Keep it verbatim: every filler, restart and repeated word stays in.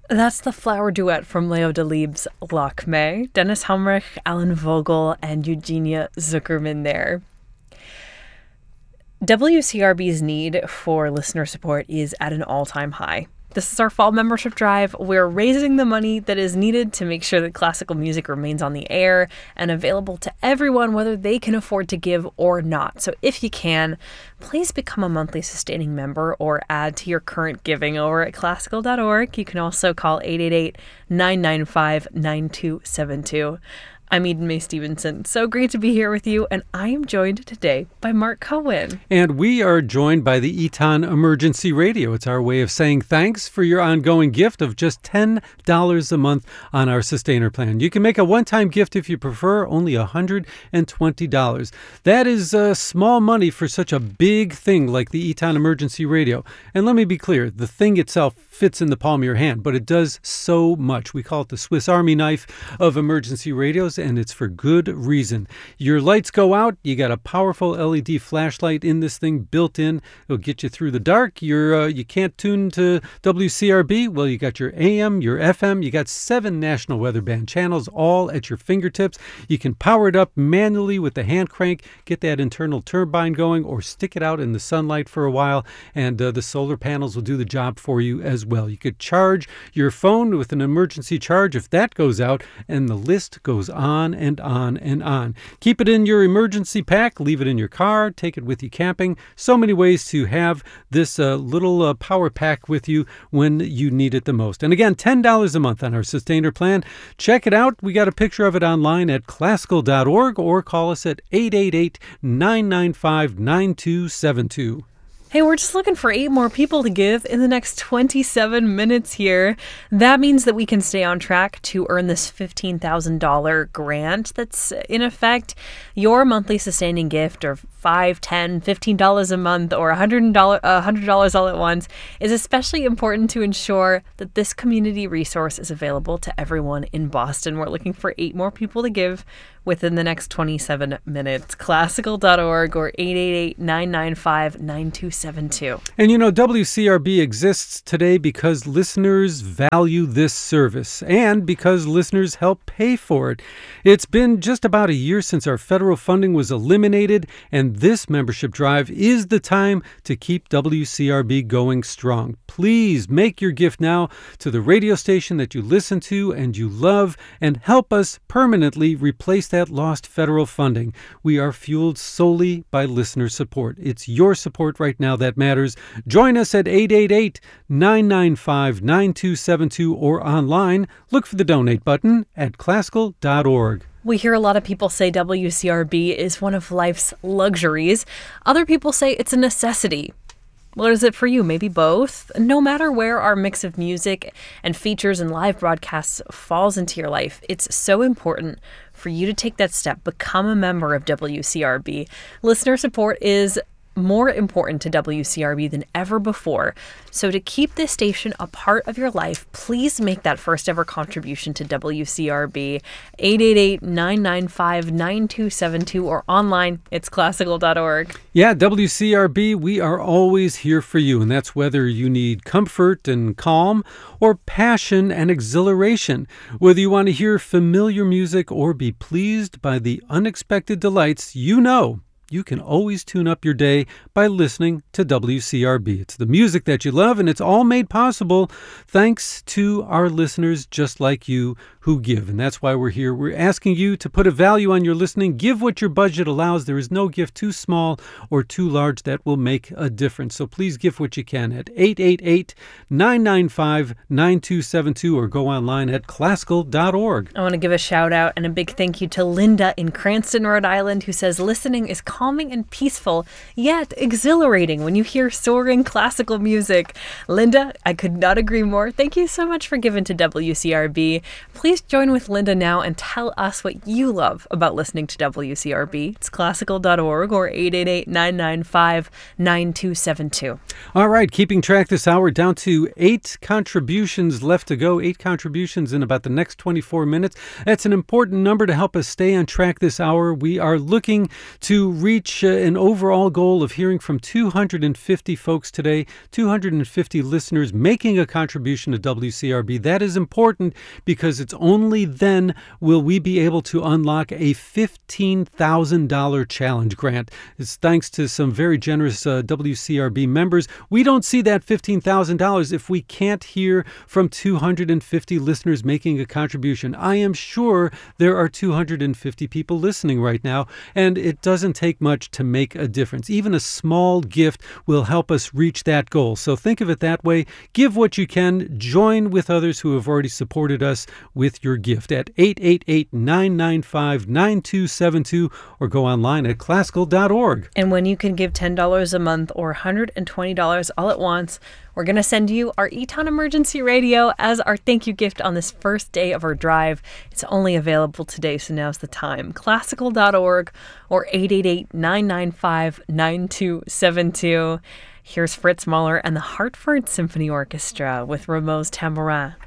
That's the flower duet from Leo Delibes' Lakme, Dennis Humrich, Alan Vogel, and Eugenia Zuckerman there. W C R B's need for listener support is at an all-time high. This is our fall membership drive. We're raising the money that is needed to make sure that classical music remains on the air and available to everyone, whether they can afford to give or not. So if you can, please become a monthly sustaining member or add to your current giving over at classical dot org. You can also call eight eight eight, nine nine five, nine two seven two. I'm Eden Mae Stevenson. So great to be here with you, and I am joined today by Mark Cohen. And we are joined by the Eton Emergency Radio. It's our way of saying thanks for your ongoing gift of just ten dollars a month on our Sustainer plan. You can make a one-time gift if you prefer, only one hundred twenty dollars. That is uh, small money for such a big thing like the Eton Emergency Radio. And let me be clear, the thing itself fits in the palm of your hand, but it does so much. We call it the Swiss Army knife of emergency radios, and it's for good reason. Your lights go out, you got a powerful L E D flashlight in this thing built in. It'll get you through the dark. You're uh, you can't tune to W C R B. Well, you got your A M, your F M. You got seven national weather band channels all at your fingertips. You can power it up manually with the hand crank, get that internal turbine going, or stick it out in the sunlight for a while, and uh, the solar panels will do the job for you as well. You could charge your phone with an emergency charge if that goes out, and the list goes on and on and on. Keep it in your emergency pack, leave it in your car, take it with you camping. So many ways to have this uh, little uh, power pack with you when you need it the most. And again, ten dollars a month on our Sustainer plan. Check it out. We got a picture of it online at classical dot org or call us at eight eight eight, nine nine five, nine two seven two. Hey, we're just looking for eight more people to give in the next twenty-seven minutes here. That means that we can stay on track to earn this fifteen thousand dollars grant that's, in effect, your monthly sustaining gift, or five, ten, fifteen dollars a month, or one hundred dollars, one hundred dollars all at once, is especially important to ensure that this community resource is available to everyone in Boston. We're looking for eight more people to give within the next twenty-seven minutes. classical dot org or eight eight eight, nine nine five, nine two seven two. And you know, W C R B exists today because listeners value this service and because listeners help pay for it. It's been just about a year since our federal funding was eliminated, and this membership drive is the time to keep W C R B going strong. Please make your gift now to the radio station that you listen to and you love, and help us permanently replace that lost federal funding. We are fueled solely by listener support. It's your support right now that matters. Join us at eight eight eight, nine nine five, nine two seven two or online. Look for the donate button at classical dot org. We hear a lot of people say W C R B is one of life's luxuries. Other people say it's a necessity. What is it for you? Maybe both? No matter where our mix of music and features and live broadcasts falls into your life, it's so important for you to take that step, become a member of W C R B. Listener support is more important to W C R B than ever before. So to keep this station a part of your life, please make that first ever contribution to W C R B. eight eight eight, nine nine five, nine two seven two or online, it's classical dot org. Yeah, W C R B, we are always here for you, and that's whether you need comfort and calm or passion and exhilaration. Whether you want to hear familiar music or be pleased by the unexpected delights, you know you can always tune up your day by listening to W C R B. It's the music that you love, and it's all made possible thanks to our listeners just like you who give. And that's why we're here. We're asking you to put a value on your listening. Give what your budget allows. There is no gift too small or too large that will make a difference. So please give what you can at eight eight eight, nine nine five, nine two seven two or go online at classical dot org. I want to give a shout out and a big thank you to Linda in Cranston, Rhode Island, who says listening is calming and peaceful, yet exhilarating when you hear soaring classical music. Linda, I could not agree more. Thank you so much for giving to W C R B. Please join with Linda now and tell us what you love about listening to W C R B. It's classical dot org or eight eight eight, nine nine five, nine two seven two. All right, keeping track this hour, down to eight contributions left to go. Eight contributions in about the next twenty-four minutes. That's an important number to help us stay on track this hour. We are looking to reach uh, an overall goal of hearing from two hundred fifty folks today, two hundred fifty listeners making a contribution to W C R B. That is important because it's only then will we be able to unlock a fifteen thousand dollars challenge grant. It's thanks to some very generous uh, W C R B members. We don't see that fifteen thousand dollars if we can't hear from two hundred fifty listeners making a contribution. I am sure there are two hundred fifty people listening right now, and it doesn't take much to make a difference. Even a small gift will help us reach that goal. So think of it that way. Give what you can. Join with others who have already supported us with your gift at eight eight eight, nine nine five, nine two seven two or go online at classical dot org. And when you can give ten dollars a month or one hundred twenty dollars all at once, we're going to send you our Eton Emergency Radio as our thank you gift on this first day of our drive. It's only available today, so now's the time. classical dot org or eight eight eight, nine nine five, nine two seven two. Here's Fritz Mahler and the Hartford Symphony Orchestra with Rameau's Tambourin.